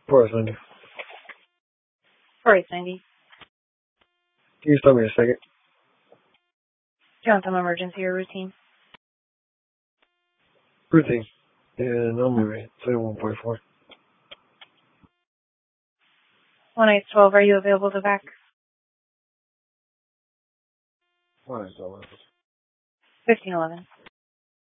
490. 4890. Can you stop me a second? Do you want some emergency or routine? Routine. And I'm moving. 71.4. 1812, are you available to back? 1811. 1511.